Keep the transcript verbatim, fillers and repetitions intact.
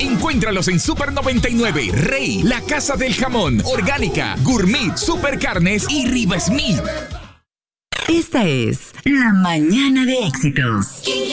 Encuéntralos en Super noventa y nueve, Rey, La Casa del Jamón, Orgánica, Gourmet, Super Carnes y Riva Smith. Esta es La Mañana de Éxitos.